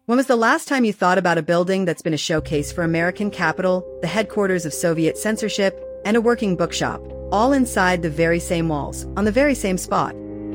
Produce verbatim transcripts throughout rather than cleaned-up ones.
When was the last time you thought about a building that's been a showcase for American capital, the headquarters of Soviet censorship, and a working bookshop, all inside the very same walls, on the very same spot?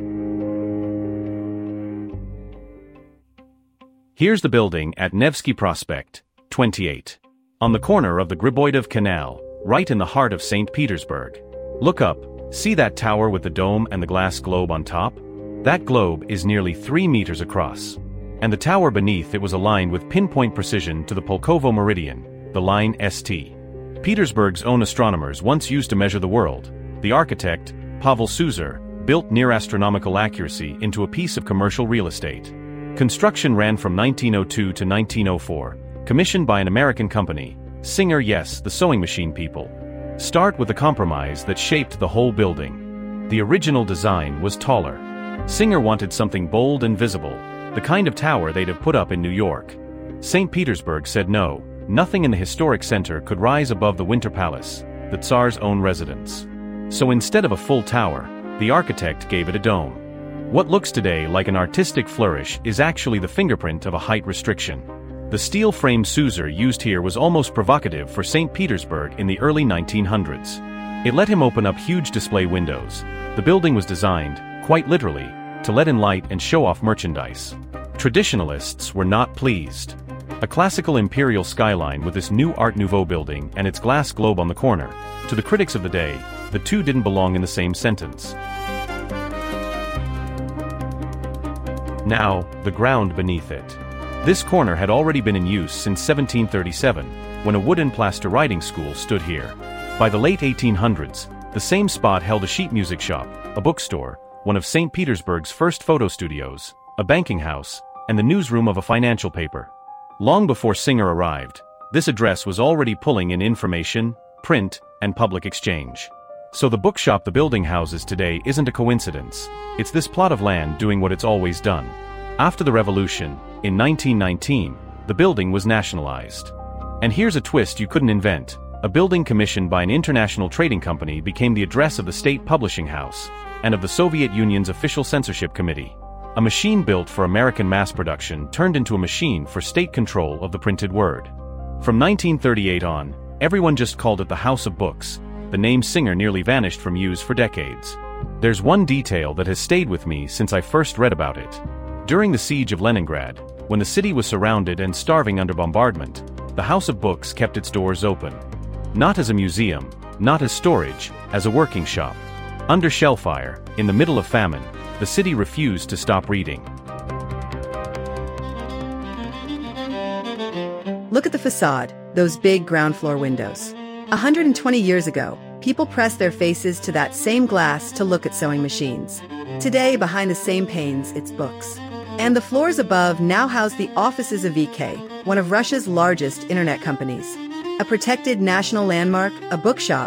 Here's the building at Nevsky Prospect, twenty-eight. On the corner of the Griboidov Canal, right in the heart of Saint Petersburg. Look up, see that tower with the dome and the glass globe on top? That globe is nearly three meters across. And the tower beneath it was aligned with pinpoint precision to the Pulkovo meridian, the line S T. Petersburg's own astronomers once used to measure the world. The architect, Pavel Suzer, built near astronomical accuracy into a piece of commercial real estate. Construction ran from nineteen oh two to nineteen oh four, commissioned by an American company, Singer Yes, the sewing machine people. Start with a compromise that shaped the whole building. The original design was taller. Singer wanted something bold and visible, the kind of tower they'd have put up in New York. Saint Petersburg said no, nothing in the historic center could rise above the Winter Palace, the Tsar's own residence. So instead of a full tower, the architect gave it a dome. What looks today like an artistic flourish is actually the fingerprint of a height restriction. The steel frame Suzer used here was almost provocative for Saint Petersburg in the early nineteen hundreds. It let him open up huge display windows. The building was designed, quite literally, to let in light and show off merchandise. Traditionalists were not pleased. A classical imperial skyline with this new Art Nouveau building and its glass globe on the corner. To the critics of the day, the two didn't belong in the same sentence. Now, the ground beneath it. This corner had already been in use since seventeen thirty-seven, when a wooden plaster writing school stood here. By the late eighteen hundreds, the same spot held a sheet music shop, a bookstore, one of Saint Petersburg's first photo studios, a banking house, and the newsroom of a financial paper. Long before Singer arrived, this address was already pulling in information, print, and public exchange. So the bookshop the building houses today isn't a coincidence. It's this plot of land doing what it's always done. After the revolution, in nineteen nineteen, the building was nationalized. And here's a twist you couldn't invent. A building commissioned by an international trading company became the address of the state publishing house, and of the Soviet Union's official censorship committee. A machine built for American mass production turned into a machine for state control of the printed word. From nineteen thirty-eight on, everyone just called it the House of Books. The name Singer nearly vanished from use for decades. There's one detail that has stayed with me since I first read about it. During the siege of Leningrad, when the city was surrounded and starving under bombardment, the House of Books kept its doors open. Not as a museum, not as storage, as a working shop. Under shellfire, in the middle of famine, the city refused to stop reading. Look at the facade, those big ground floor windows. one hundred twenty years ago, people pressed their faces to that same glass to look at sewing machines. Today, behind the same panes, it's books. And the floors above now house the offices of V K, one of Russia's largest internet companies. A protected national landmark, a bookshop,